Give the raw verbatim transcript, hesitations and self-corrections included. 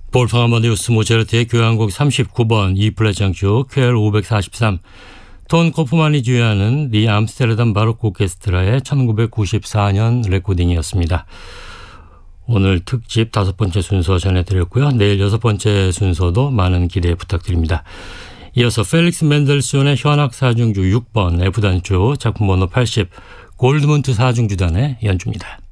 볼팡 아마데우스 모차르트의 교향곡 삼십구 번 E 플랫 장조 퀘일 오백사십삼, 톤 코프만이 주연하는 리 암스테르담 바로크 오케스트라의 천구백구십사 년 레코딩이었습니다. 오늘 특집 다섯 번째 순서 전해드렸고요. 내일 여섯 번째 순서도 많은 기대 부탁드립니다. 이어서 펠릭스 멘델스존의 현악 사중주 육 번 F단조 작품 번호 팔십 골드문트 사중주단의 연주입니다.